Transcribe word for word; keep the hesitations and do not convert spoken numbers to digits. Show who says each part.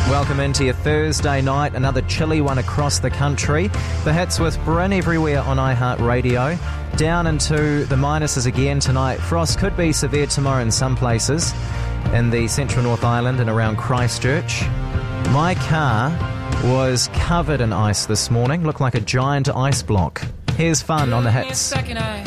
Speaker 1: Welcome into your Thursday night, another chilly one across the country. The hits with Bryn everywhere on iHeartRadio. Down into the minuses again tonight. Frost could be severe tomorrow in some places in the central North Island and around Christchurch. My car was covered in ice this morning, looked like a giant ice block. Here's Fun on the hits.